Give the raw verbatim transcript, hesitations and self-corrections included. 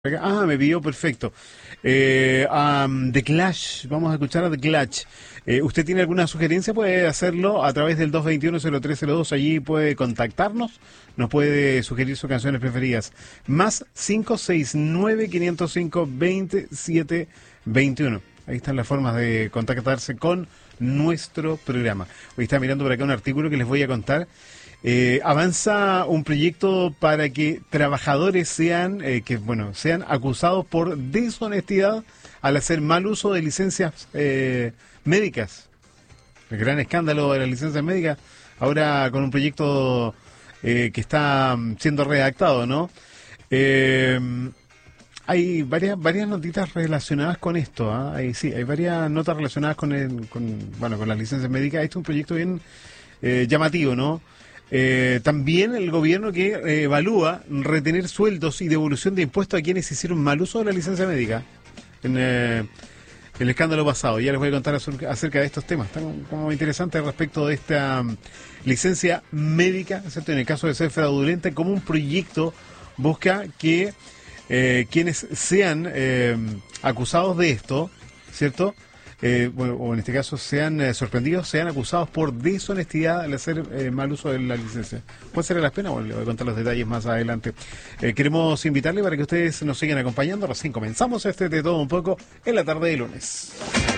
Ah, me pidió, perfecto. Eh, um, The Clash, vamos a escuchar a The Clash. Eh, ¿Usted tiene alguna sugerencia? Puede hacerlo a través del dos dos uno, cero tres cero dos. Allí puede contactarnos, nos puede sugerir sus canciones preferidas. Más cinco seis nueve, cinco cero cinco, dos siete dos uno. Ahí están las formas de contactarse con nuestro programa. Hoy está mirando por acá un artículo que les voy a contar. Eh, avanza un proyecto para que trabajadores sean, eh, que bueno, sean acusados por deshonestidad al hacer mal uso de licencias eh, médicas. El gran escándalo de las licencias médicas, ahora con un proyecto eh, que está siendo redactado, ¿no? Eh, hay varias varias notitas relacionadas con esto, ¿eh? Hay, sí, hay varias notas relacionadas con el, con, bueno, con las licencias médicas. Este es un proyecto bien eh, llamativo, ¿no? Eh, también el gobierno que eh, evalúa retener sueldos y devolución de impuestos a quienes hicieron mal uso de la licencia médica en eh, el escándalo pasado. Ya les voy a contar acerca de estos temas tan como interesantes respecto de esta um, licencia médica, ¿cierto? En el caso de ser fraudulenta, como un proyecto busca que eh, quienes sean eh, acusados de esto, ¿cierto? Eh, bueno, o en este caso sean eh, sorprendidos, sean acusados por deshonestidad al hacer eh, mal uso de la licencia. ¿Cuál será la pena? Bueno, le voy a contar los detalles más adelante. Eh, queremos invitarle para que ustedes nos sigan acompañando. Recién comenzamos este de todo un poco en la tarde de lunes.